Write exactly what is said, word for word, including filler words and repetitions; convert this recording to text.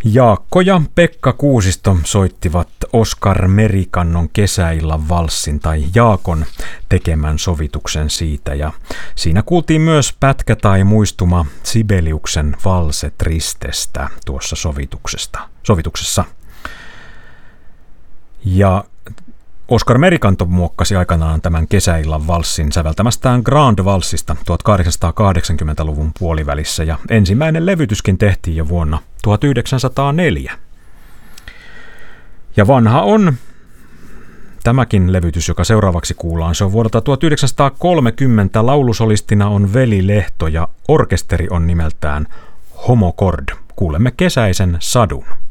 Jaakko ja Pekka Kuusisto soittivat Oskar Merikannon Kesäillan valssin tai Jaakon tekemän sovituksen siitä, ja siinä kuultiin myös pätkä tai muistuma Sibeliuksen Valse Tristestä tuossa sovituksesta, sovituksessa. Ja Oskar Merikanto muokkasi aikanaan tämän Kesäillan valssin säveltämästään Grand Valssista tuhatkahdeksansataakahdeksankymmentäluvun puolivälissä, ja ensimmäinen levytyskin tehtiin jo vuonna tuhatyhdeksänsataaneljä. Ja vanha on tämäkin levytys, joka seuraavaksi kuullaan. Se on vuodelta tuhatyhdeksänsataakolmekymmentä. Laulusolistina on Veli Lehto ja orkesteri on nimeltään Homo Chord. Kuulemme Kesäisen sadun.